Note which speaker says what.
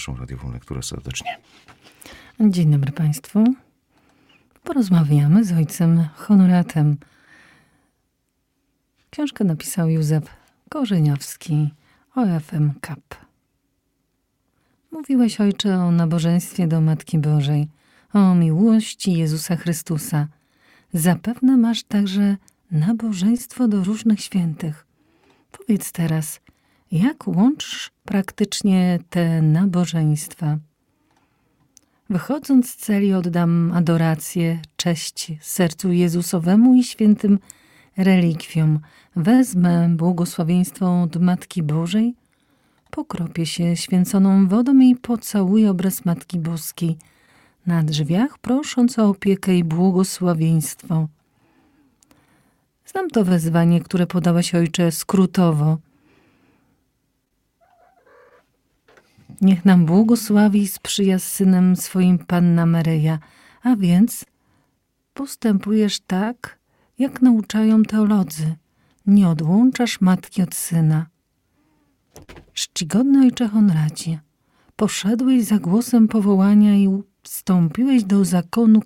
Speaker 1: naszą radiową lekturę serdecznie.
Speaker 2: Dzień dobry Państwu. Porozmawiamy z ojcem Honoratem. Książkę napisał Józef Korzeniowski, OFM KAP. Mówiłeś, ojcze, o nabożeństwie do Matki Bożej, o miłości Jezusa Chrystusa. Zapewne masz także nabożeństwo do różnych świętych. Powiedz teraz, jak łączysz praktycznie te nabożeństwa? Wychodząc z celi oddam adorację, cześć sercu Jezusowemu i świętym relikwiom. Wezmę błogosławieństwo od Matki Bożej, pokropię się święconą wodą i pocałuję obraz Matki Boskiej na drzwiach, prosząc o opiekę i błogosławieństwo. Znam to wezwanie, które podałeś, ojcze, skrótowo. Niech nam błogosławi i sprzyja z Synem swoim Panna Maryja, a więc postępujesz tak, jak nauczają teolodzy. Nie odłączasz matki od syna. Czcigodny ojcze Honracie, poszedłeś za głosem powołania i wstąpiłeś do zakonu